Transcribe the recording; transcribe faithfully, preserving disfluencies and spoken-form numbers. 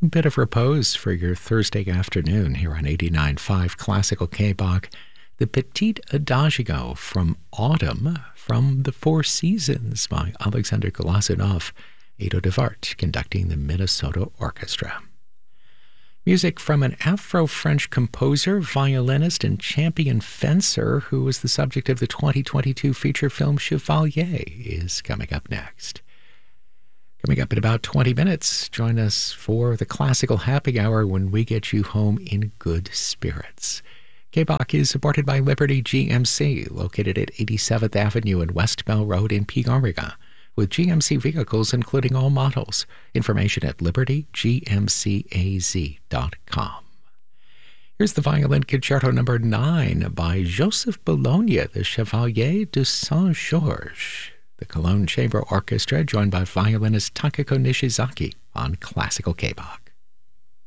A bit of repose for your Thursday afternoon here on eighty-nine point five Classical K-Bach. The Petit Adagio from Autumn from the Four Seasons by Alexander Glazunov, Edo de Wart conducting the Minnesota Orchestra. Music from an Afro-French composer, violinist, and champion fencer who was the subject of the twenty twenty-two feature film Chevalier is coming up next. Coming up in about twenty minutes, join us for the Classical Happy Hour when we get you home in good spirits. K-Bach is supported by Liberty G M C, located at eighty-seventh Avenue and West Bell Road in Peoria, with G M C vehicles including all models. Information at liberty g m c a z dot com. Here's the Violin Concerto number nine by Joseph Bologna, the Chevalier de Saint-Georges. The Cologne Chamber Orchestra, joined by violinist Takako Nishizaki on Classical K-Bach.